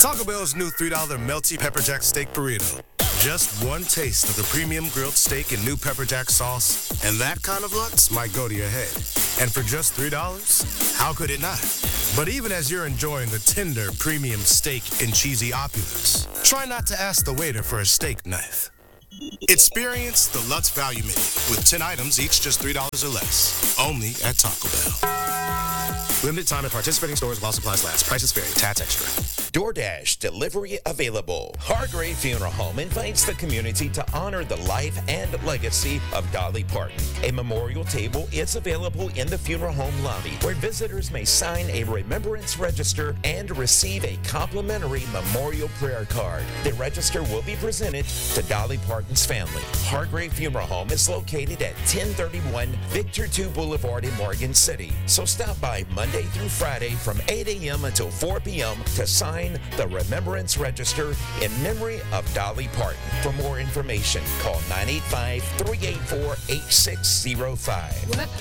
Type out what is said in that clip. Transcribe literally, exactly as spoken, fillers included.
Taco Bell's new three dollar melty pepper jack steak burrito. Just one taste of the premium grilled steak and new pepper jack sauce, and that kind of lux might go to your head. And for just three dollars, how could it not? But even as you're enjoying the tender premium steak and cheesy opulence, try not to ask the waiter for a steak knife. Experience the Lutz Value Menu with ten items, each just three dollars or less. Only at Taco Bell. Limited time at participating stores while supplies last. Prices vary. Tax extra. DoorDash delivery available. Hargrave Funeral Home invites the community to honor the life and legacy of Dolly Parton. A memorial table is available in the funeral home lobby where visitors may sign a remembrance register and receive a complimentary memorial prayer card. The register will be presented to Dolly Parton's family. Hargrave Funeral Home is located at ten thirty-one Victor two Boulevard in Morgan City. So stop by Monday through Friday from eight a.m. until four p.m. to sign the Remembrance Register in memory of Dolly Parton. For more information, call nine eight five, three eight four, eight six zero five.